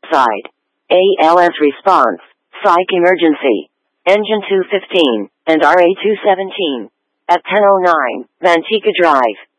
outside. ALS response. Psych emergency. Engine 215 and RA 217. At 10:09, Manteca Drive.